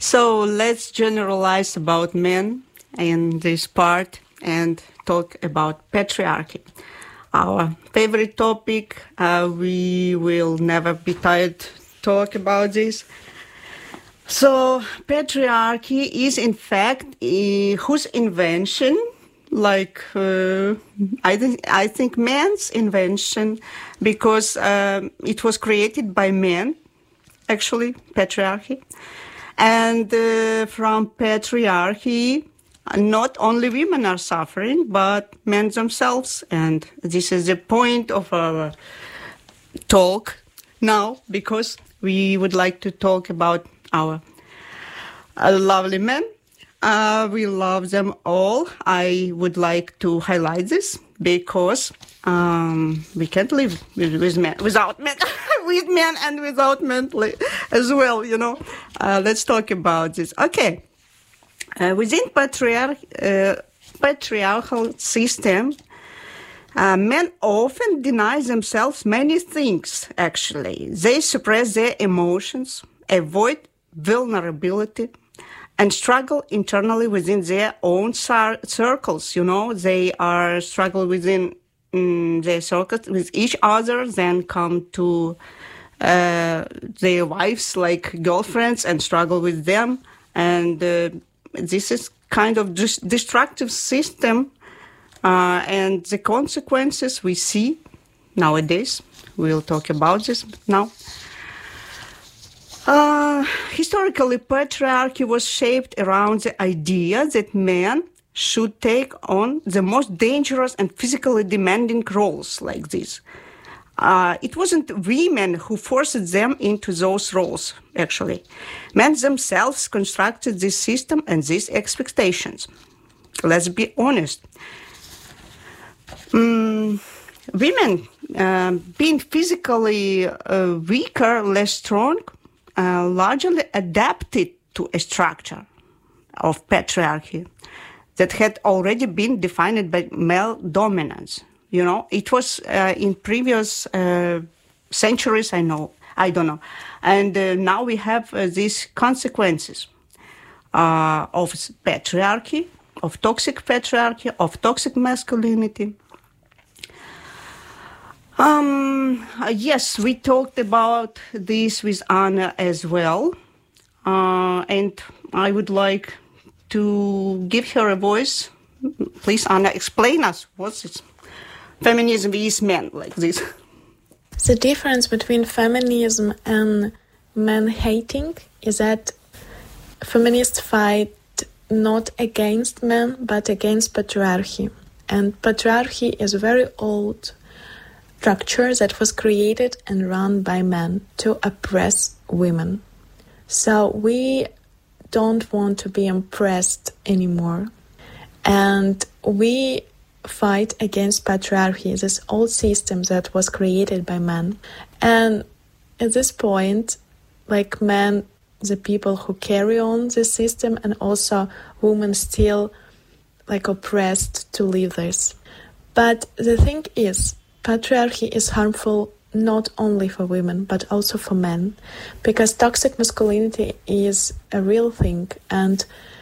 So let's generalize about men in this part and talk about patriarchy. Our favorite topic. We will never be tired to talk about this. So patriarchy is in fact whose invention? I think man's invention, because it was created by men, actually, patriarchy. And from patriarchy, not only women are suffering, but men themselves. And this is the point of our talk now, because we would like to talk about our lovely men. We love them all. I would like to highlight this because we can't live with men without men, with men and without men as well. Let's talk about this. Okay, within patriarchal system, men often deny themselves many things. Actually, they suppress their emotions, avoid vulnerability, and struggle internally within their own circles. They are struggle within their circles with each other, then come to their wives like girlfriends and struggle with them. And this is kind of destructive system. And the consequences we see nowadays. We'll talk about this now. Historically, patriarchy was shaped around the idea that men should take on the most dangerous and physically demanding roles like this. It wasn't women who forced them into those roles, actually. Men themselves constructed this system and these expectations. Let's be honest. Women, being physically weaker, less strong, largely adapted to a structure of patriarchy that had already been defined by male dominance. It was in previous centuries, I don't know. And now we have these consequences of patriarchy, of toxic patriarchy, of toxic masculinity. Yes, we talked about this with Anna as well. And I would like to give her a voice. Please, Anna, explain us what's it? Feminism is men like this. The difference between feminism and man-hating is that feminists fight not against men, but against patriarchy. And patriarchy is a very old structure that was created and run by men to oppress women. So we don't want to be oppressed anymore. And we fight against patriarchy, this old system that was created by men. And at this point, like men, the people who carry on this system, and also women still oppressed to live this. But the thing is, patriarchy is harmful not only for women, but also for men, because toxic masculinity is a real thing, and